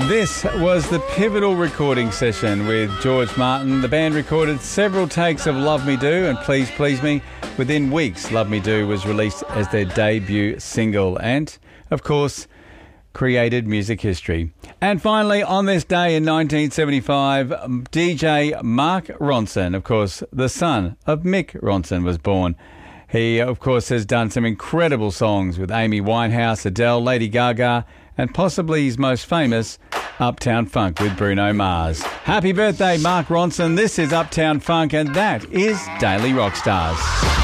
This was the pivotal recording session with George Martin. The band recorded several takes of Love Me Do and Please Please Me. Within weeks, Love Me Do was released as their debut single and, of course, created music history. And finally, on this day in 1975, DJ Mark Ronson, of course, the son of Mick Ronson, was born. He, of course, has done some incredible songs with Amy Winehouse, Adele, Lady Gaga, and possibly his most famous, Uptown Funk with Bruno Mars. Happy birthday, Mark Ronson. This is Uptown Funk, and that is Daily Rockstars.